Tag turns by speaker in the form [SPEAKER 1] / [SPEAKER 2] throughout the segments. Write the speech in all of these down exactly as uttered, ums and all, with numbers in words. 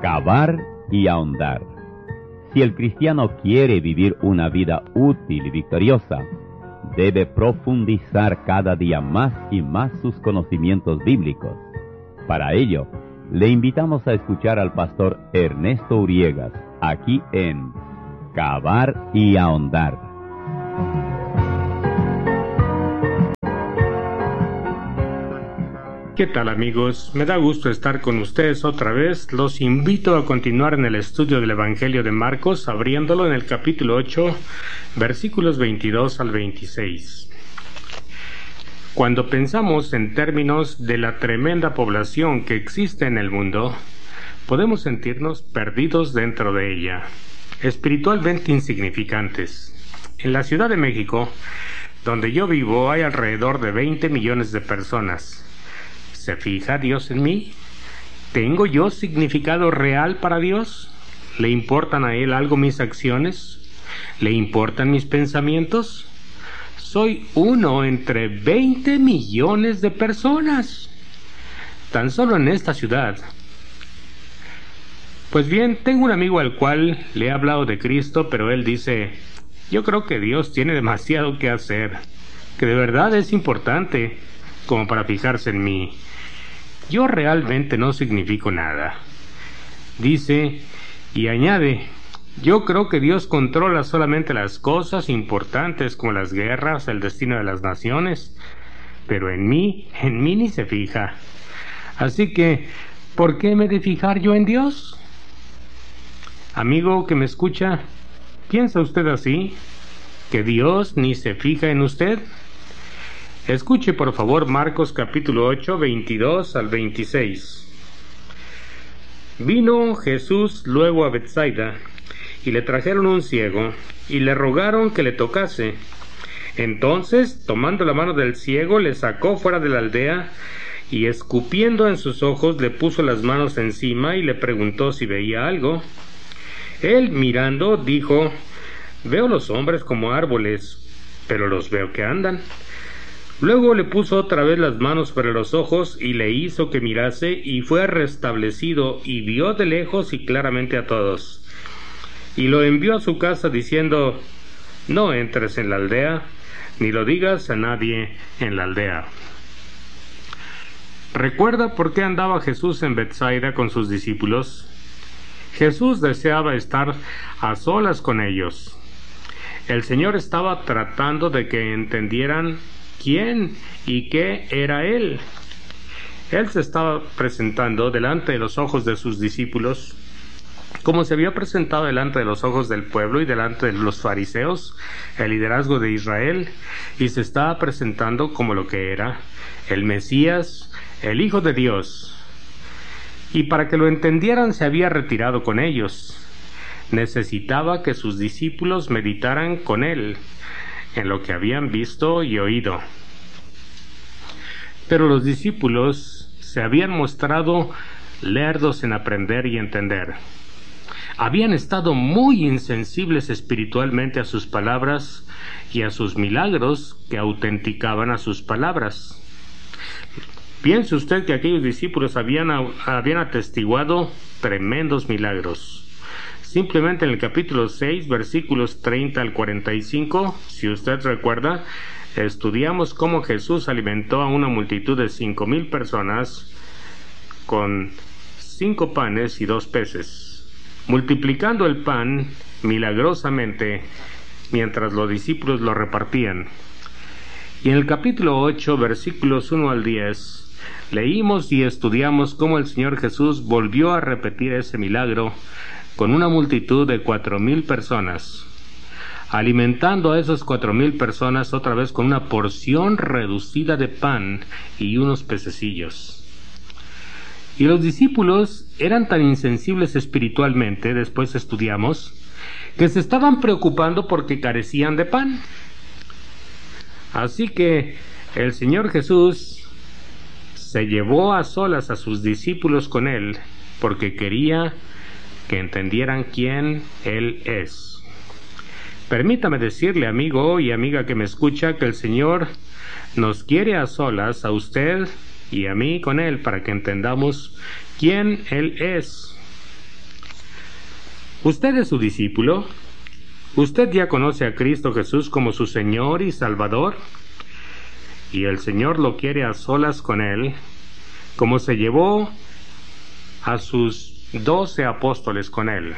[SPEAKER 1] Cavar y ahondar. Si el cristiano quiere vivir una vida útil y victoriosa, debe profundizar cada día más y más sus conocimientos bíblicos. Para ello, le invitamos a escuchar al pastor Ernesto Uriegas, aquí en Cavar y ahondar.
[SPEAKER 2] ¿Qué tal, amigos? Me da gusto estar con ustedes otra vez. Los invito a continuar en el estudio del Evangelio de Marcos, abriéndolo en el capítulo ocho, versículos veintidós al veintiséis. Cuando pensamos en términos de la tremenda población que existe en el mundo, podemos sentirnos perdidos dentro de ella, espiritualmente insignificantes. En la Ciudad de México, donde yo vivo, hay alrededor de veinte millones de personas. ¿Se fija Dios en mí? ¿Tengo yo significado real para Dios? ¿Le importan a Él algo mis acciones? ¿Le importan mis pensamientos? Soy uno entre veinte millones de personas, tan solo en esta ciudad. Pues bien, tengo un amigo al cual le he hablado de Cristo, pero él dice, yo creo que Dios tiene demasiado que hacer, que de verdad es importante como para fijarse en mí. Yo realmente no significo nada. Dice y añade, yo creo que Dios controla solamente las cosas importantes como las guerras, el destino de las naciones, pero en mí, en mí ni se fija. Así que, ¿por qué me he de fijar yo en Dios? Amigo que me escucha, ¿piensa usted así? ¿Que Dios ni se fija en usted? Escuche por favor Marcos capítulo ocho, veintidós al veintiséis. Vino Jesús luego a Betsaida, y le trajeron un ciego, y le rogaron que le tocase. Entonces, tomando la mano del ciego, le sacó fuera de la aldea, y escupiendo en sus ojos, le puso las manos encima, y le preguntó si veía algo. Él, mirando, dijo, veo los hombres como árboles, pero los veo que andan. Luego le puso otra vez las manos sobre los ojos y le hizo que mirase, y fue restablecido, y vio de lejos y claramente a todos. Y lo envió a su casa diciendo, no entres en la aldea, ni lo digas a nadie en la aldea. ¿Recuerda por qué andaba Jesús en Betsaida con sus discípulos? Jesús deseaba estar a solas con ellos. El Señor estaba tratando de que entendieran quién y qué era Él. Él se estaba presentando delante de los ojos de sus discípulos, como se había presentado delante de los ojos del pueblo y delante de los fariseos, el liderazgo de Israel, y se estaba presentando como lo que era, el Mesías, el Hijo de Dios. Y para que lo entendieran se había retirado con ellos. Necesitaba que sus discípulos meditaran con Él en lo que habían visto y oído. Pero los discípulos se habían mostrado lerdos en aprender y entender. Habían estado muy insensibles espiritualmente a sus palabras y a sus milagros que autenticaban a sus palabras. Piense usted que aquellos discípulos habían, habían atestiguado tremendos milagros. Simplemente en el capítulo seis, versículos treinta al cuarenta y cinco, si usted recuerda, estudiamos cómo Jesús alimentó a una multitud de cinco mil personas con cinco panes y dos peces, multiplicando el pan milagrosamente mientras los discípulos lo repartían. Y en el capítulo ocho, versículos uno al diez, leímos y estudiamos cómo el Señor Jesús volvió a repetir ese milagro con una multitud de cuatro mil personas, alimentando a esas cuatro mil personas otra vez con una porción reducida de pan y unos pececillos. Y los discípulos eran tan insensibles espiritualmente, después estudiamos, que se estaban preocupando porque carecían de pan. Así que el Señor Jesús se llevó a solas a sus discípulos con Él, porque quería que entendieran quién Él es. Permítame decirle, amigo y amiga que me escucha, que el Señor nos quiere a solas, a usted y a mí con Él, para que entendamos quién Él es. ¿Usted es su discípulo? ¿Usted ya conoce a Cristo Jesús como su Señor y Salvador? Y el Señor lo quiere a solas con Él, como se llevó a sus doce apóstoles con Él,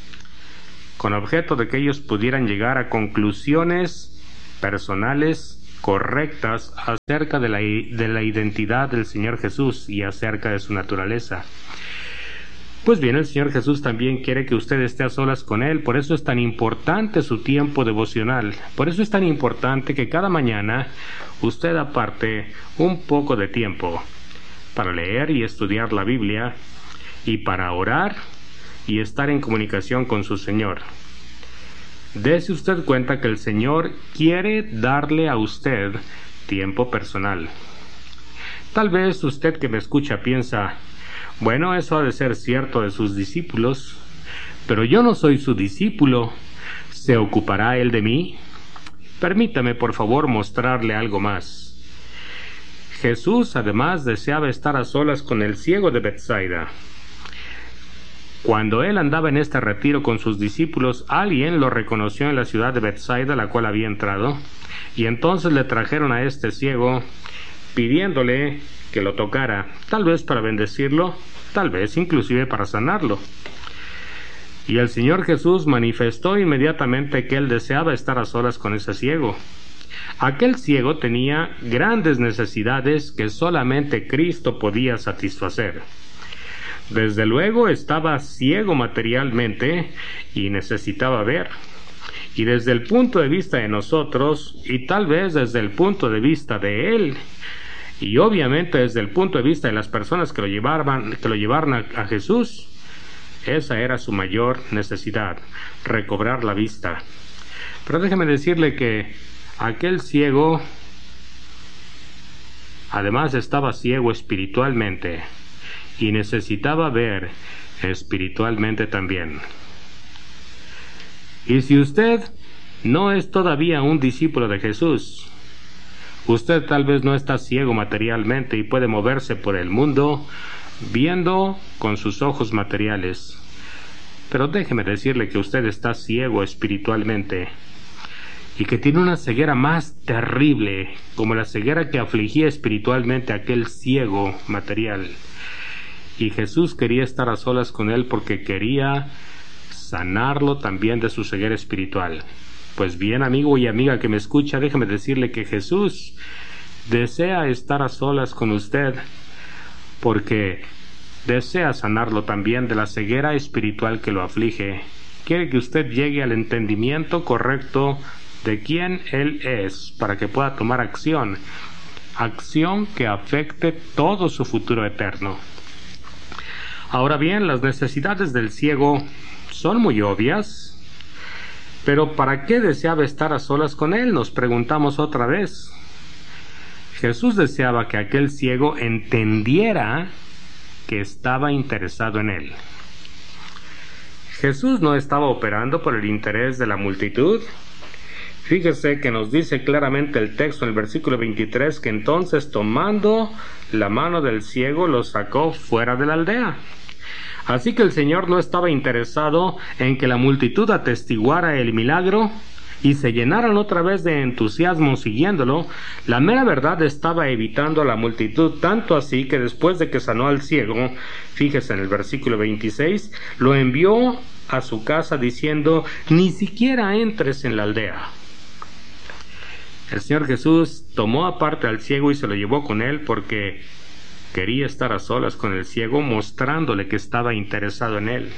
[SPEAKER 2] con objeto de que ellos pudieran llegar a conclusiones personales correctas acerca de la, de la identidad del Señor Jesús y acerca de su naturaleza. Pues bien, el Señor Jesús también quiere que usted esté a solas con Él. Por eso es tan importante su tiempo devocional. Por eso es tan importante que cada mañana usted aparte un poco de tiempo para leer y estudiar la Biblia y para orar y estar en comunicación con su Señor. Dese usted cuenta que el Señor quiere darle a usted tiempo personal. Tal vez usted que me escucha piensa, bueno, eso ha de ser cierto de sus discípulos, pero yo no soy su discípulo. ¿Se ocupará Él de mí? Permítame, por favor, mostrarle algo más. Jesús, además, deseaba estar a solas con el ciego de Betsaida. Cuando Él andaba en este retiro con sus discípulos, alguien lo reconoció en la ciudad de Betsaida, la cual había entrado, y entonces le trajeron a este ciego, pidiéndole que lo tocara, tal vez para bendecirlo, tal vez inclusive para sanarlo. Y el Señor Jesús manifestó inmediatamente que Él deseaba estar a solas con ese ciego. Aquel ciego tenía grandes necesidades que solamente Cristo podía satisfacer. Desde luego estaba ciego materialmente y necesitaba ver. Y desde el punto de vista de nosotros, y tal vez desde el punto de vista de Él, y obviamente desde el punto de vista de las personas que lo llevaban, que lo llevaron a, a Jesús, esa era su mayor necesidad, recobrar la vista. Pero déjeme decirle que aquel ciego, además estaba ciego espiritualmente, y necesitaba ver espiritualmente también. Y si usted no es todavía un discípulo de Jesús, usted tal vez no está ciego materialmente y puede moverse por el mundo viendo con sus ojos materiales. Pero déjeme decirle que usted está ciego espiritualmente y que tiene una ceguera más terrible, como la ceguera que afligía espiritualmente a aquel ciego material. Y Jesús quería estar a solas con él porque quería sanarlo también de su ceguera espiritual. Pues bien, amigo y amiga que me escucha, déjeme decirle que Jesús desea estar a solas con usted porque desea sanarlo también de la ceguera espiritual que lo aflige. Quiere que usted llegue al entendimiento correcto de quién Él es para que pueda tomar acción, acción que afecte todo su futuro eterno. Ahora bien, las necesidades del ciego son muy obvias, pero ¿para qué deseaba estar a solas con Él? Nos preguntamos otra vez. Jesús deseaba que aquel ciego entendiera que estaba interesado en Él. Jesús no estaba operando por el interés de la multitud. Fíjese que nos dice claramente el texto en el versículo veintitrés que entonces tomando la mano del ciego lo sacó fuera de la aldea. Así que el Señor no estaba interesado en que la multitud atestiguara el milagro y se llenaran otra vez de entusiasmo siguiéndolo. La mera verdad estaba evitando a la multitud, tanto así que después de que sanó al ciego, fíjese en el versículo veintiséis, lo envió a su casa diciendo, ni siquiera entres en la aldea. El Señor Jesús tomó aparte al ciego y se lo llevó con él porque quería estar a solas con el ciego, mostrándole que estaba interesado en él.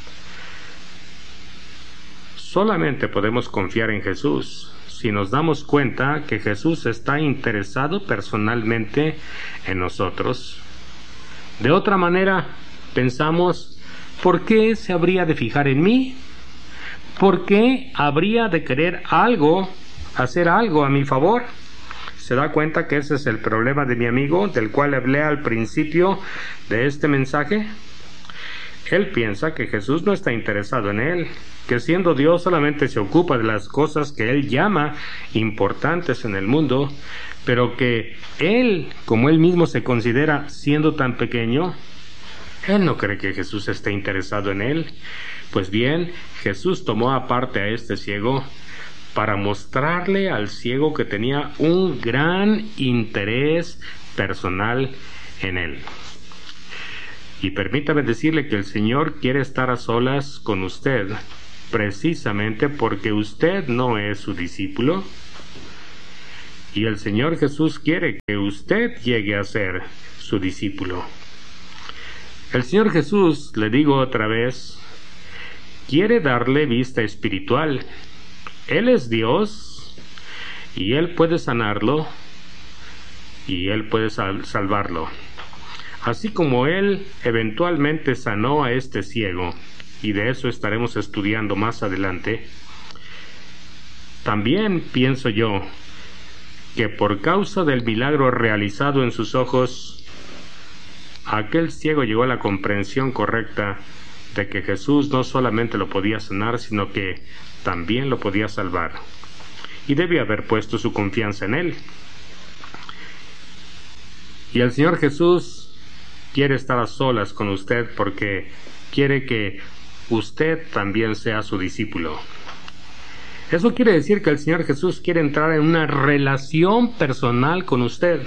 [SPEAKER 2] Solamente podemos confiar en Jesús si nos damos cuenta que Jesús está interesado personalmente en nosotros. De otra manera, pensamos, ¿por qué se habría de fijar en mí? ¿Por qué habría de querer algo, hacer algo a mi favor? ¿Se da cuenta que ese es el problema de mi amigo, del cual hablé al principio de este mensaje? Él piensa que Jesús no está interesado en él, que siendo Dios solamente se ocupa de las cosas que él llama importantes en el mundo, pero que él, como él mismo se considera siendo tan pequeño, Él no cree que Jesús esté interesado en él. Pues bien, Jesús tomó aparte a este ciego para mostrarle al ciego que tenía un gran interés personal en él. Y permítame decirle que el Señor quiere estar a solas con usted, precisamente porque usted no es su discípulo. Y el Señor Jesús quiere que usted llegue a ser su discípulo. El Señor Jesús, le digo otra vez, quiere darle vista espiritual. Él es Dios y Él puede sanarlo y Él puede sal- salvarlo. Así como Él eventualmente sanó a este ciego, y de eso estaremos estudiando más adelante, también pienso yo que por causa del milagro realizado en sus ojos, aquel ciego llegó a la comprensión correcta de que Jesús no solamente lo podía sanar, sino que también lo podía salvar, y debía haber puesto su confianza en Él. Y el Señor Jesús quiere estar a solas con usted porque quiere que usted también sea su discípulo. Eso quiere decir que el Señor Jesús quiere entrar en una relación personal con usted.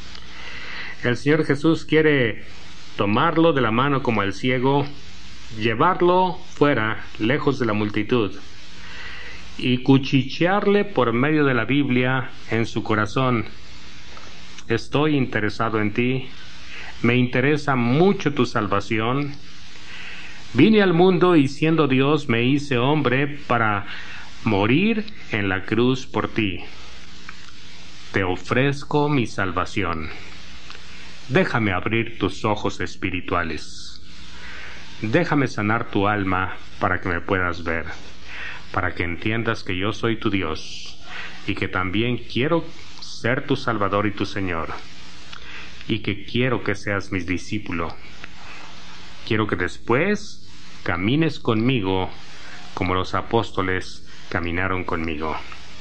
[SPEAKER 2] El Señor Jesús quiere tomarlo de la mano como el ciego, llevarlo fuera, lejos de la multitud, y cuchichearle por medio de la Biblia en su corazón. Estoy interesado en ti, me interesa mucho tu salvación. Vine al mundo y siendo Dios me hice hombre para morir en la cruz por ti. Te ofrezco mi salvación. Déjame abrir tus ojos espirituales. Déjame sanar tu alma para que me puedas ver, para que entiendas que yo soy tu Dios y que también quiero ser tu Salvador y tu Señor, y que quiero que seas mi discípulo. Quiero que después camines conmigo como los apóstoles caminaron conmigo.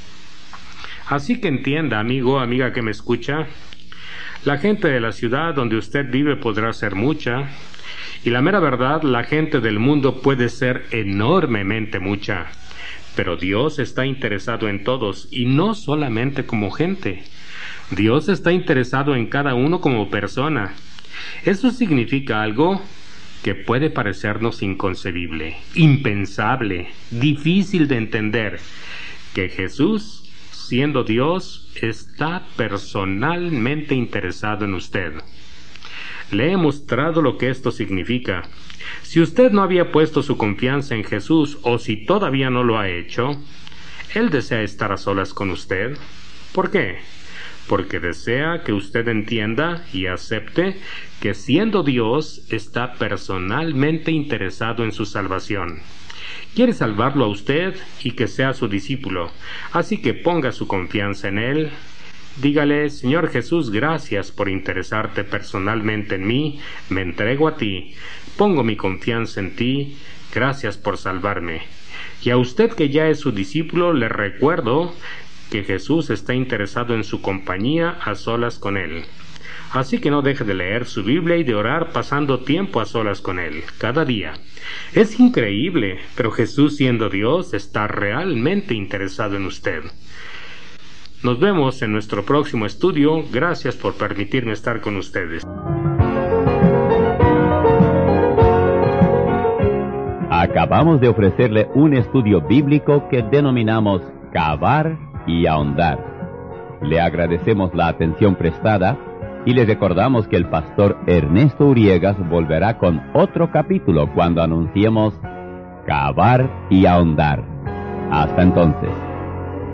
[SPEAKER 2] Así que entienda, amigo, amiga que me escucha, la gente de la ciudad donde usted vive podrá ser mucha, y la mera verdad, la gente del mundo puede ser enormemente mucha, pero Dios está interesado en todos, y no solamente como gente. Dios está interesado en cada uno como persona. Eso significa algo que puede parecernos inconcebible, impensable, difícil de entender, que Jesús, siendo Dios, está personalmente interesado en usted. Le he mostrado lo que esto significa. Si usted no había puesto su confianza en Jesús, o si todavía no lo ha hecho, Él desea estar a solas con usted. ¿Por qué? Porque desea que usted entienda y acepte que siendo Dios está personalmente interesado en su salvación. Quiere salvarlo a usted y que sea su discípulo, así que ponga su confianza en Él. Dígale: Señor Jesús, gracias por interesarte personalmente en mí, me entrego a ti, pongo mi confianza en ti, gracias por salvarme. Y a usted que ya es su discípulo, le recuerdo que Jesús está interesado en su compañía a solas con Él. Así que no deje de leer su Biblia y de orar pasando tiempo a solas con Él, cada día. Es increíble, pero Jesús, siendo Dios, está realmente interesado en usted. Nos vemos en nuestro próximo estudio. Gracias por permitirme estar con ustedes.
[SPEAKER 1] Acabamos de ofrecerle un estudio bíblico que denominamos Cavar y Ahondar. Le agradecemos la atención prestada y le recordamos que el pastor Ernesto Uriegas volverá con otro capítulo cuando anunciemos Cavar y Ahondar. Hasta entonces.